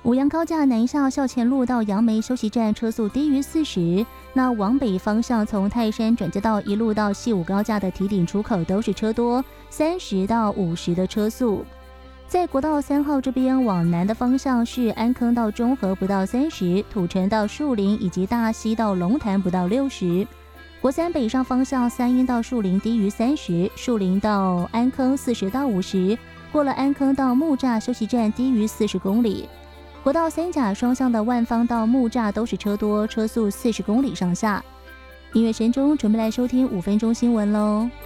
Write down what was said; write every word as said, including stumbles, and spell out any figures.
五杨高架南下校前路到杨梅休息站车速低于四十，那往北方向从泰山转接道一路到西武高架的提顶出口都是车多，三十到五十的车速。在国道三号这边往南的方向是安坑到中和不到三十，土城到树林以及大溪到龙潭不到六十。国三北上方向三鹰到树林低于三十，树林到安坑四十到五十，过了安坑到木栅休息站低于四十公里。国道三甲双向的万方到木栅都是车多，车速四十公里上下。音乐声中准备来收听五分钟新闻喽。